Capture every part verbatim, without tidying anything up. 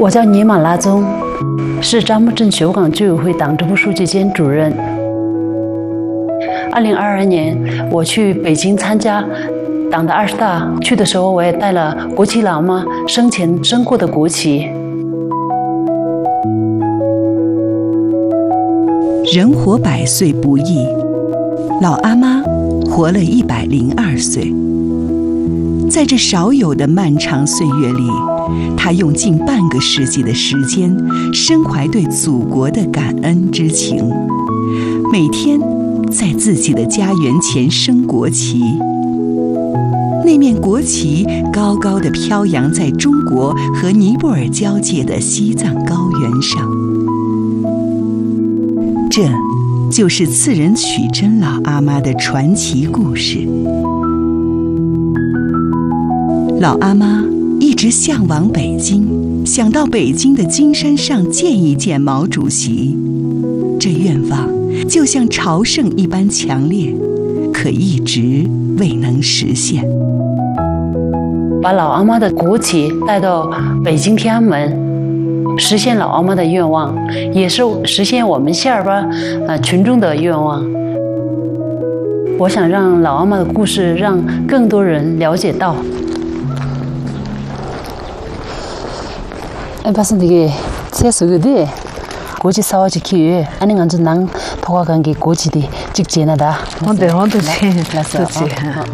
我叫尼玛拉宗，是樟木镇修港居委会党支部书记兼主任。二零二二年，我去北京参加党的二十大，去的时候我也带了国旗老妈生前升过的国旗。 人活百岁不易，老阿妈活了一百零二岁。在这少有的漫长岁月里，她用近半个世纪的时间，深怀对祖国的感恩之情，每天在自己的家园前升国旗。那面国旗高高地飘扬在中国和尼泊尔交界的西藏高原上。这就是次仁曲珍老阿妈的传奇故事。老阿妈一直向往北京，想到北京的金山上见一见毛主席。这愿望就像朝圣一般强烈，可一直未能实现。 把老阿妈的国旗带到北京天安门，实现老阿妈的愿望，也是实现我们下尔巴呃群众的愿望。我想让老阿妈的故事让更多人了解到。봤을 때 새 속에도 고지 싸워지기 위해 아니 완전 난 도가간 게 고지디 직진하다. 언제 언제지? 그렇지.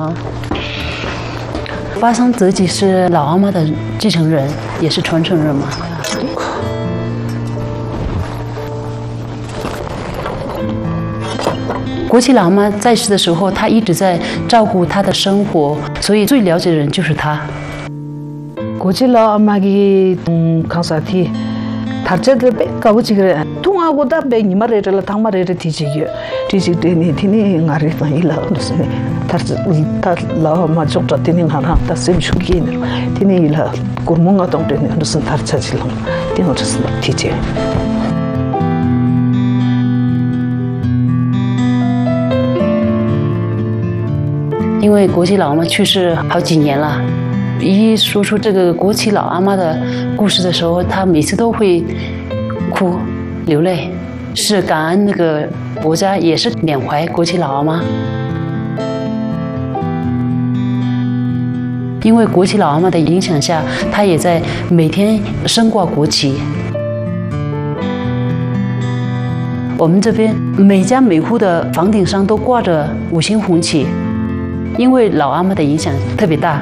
巴桑泽吉是老阿妈的继承人，也是传承人嘛。国旗老阿妈在世的时候，她一直在照顾她的生活，所以最了解的人就是她。 고질라 아마기 강사티 다르제들 가우지 그래 통하고다 배 니마레를 당마레를 뒤지기 뒤지더니 티니 나리 마일라 무슨 다르 다라 마족자 티니 하나 다 셈슈기는 티니 일하 고문가 동되는 무슨 다르차질랑 티노스 뒤지 因为国旗老阿妈去世好几年了。 一说出这个国旗老阿妈的故事的时候，她每次都会哭流泪，是感恩那个国家，也是缅怀国旗老阿妈。因为国旗老阿妈的影响下，她也在每天升挂国旗。我们这边每家每户的房顶上都挂着五星红旗，因为老阿妈的影响特别大。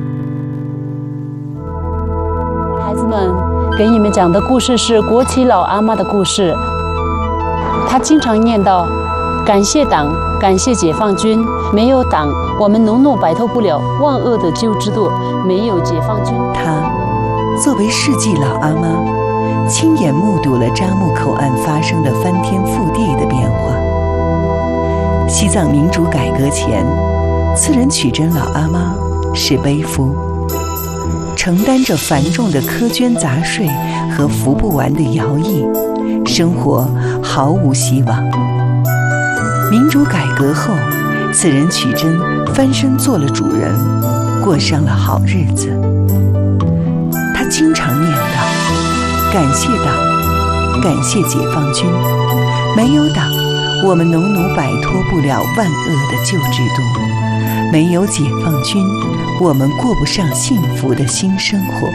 孩子们，给你们讲的故事是国旗老阿妈的故事。她经常念叨：“感谢党，感谢解放军，没有党，我们农奴摆脱不了万恶的旧制度；没有解放军。” 她作为世纪老阿妈，亲眼目睹了樟木口岸发生的翻天覆地的变化。西藏民主改革前，次仁曲珍老阿妈是背夫。 承担着繁重的苛捐杂税和服不完的徭役，生活毫无希望。民主改革后，次仁曲珍翻身做了主人，过上了好日子。他经常念叨：“感谢党，感谢解放军，没有党，我们农奴摆脱不了万恶的旧制度；没有解放军。” 我们过不上幸福的新生活。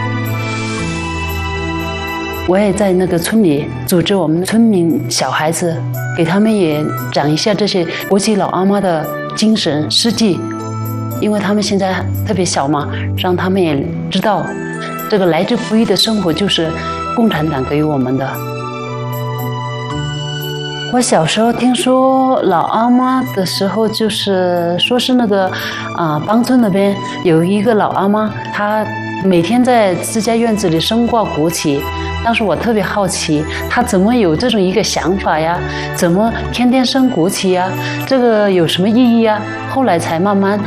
我也在那个村里组织我们村民小孩子，给他们也讲一下这些国旗老阿妈的精神事迹，因为他们现在特别小嘛，让他们也知道，这个来之不易的生活就是共产党给予我们的。 我小时候听说老阿妈的时候，就是说是那个啊、呃，邦村那边有一个老阿妈，她每天在自家院子里升挂国旗。当时我特别好奇，她怎么有这种一个想法呀？怎么天天升国旗呀？这个有什么意义呀？后来才慢慢